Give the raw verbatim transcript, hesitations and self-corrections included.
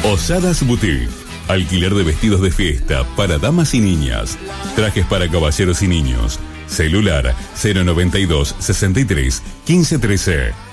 Osadas Boutique. Alquiler de vestidos de fiesta para damas y niñas. Trajes para caballeros y niños. Celular cero noventa y dos, sesenta y tres, quince trece.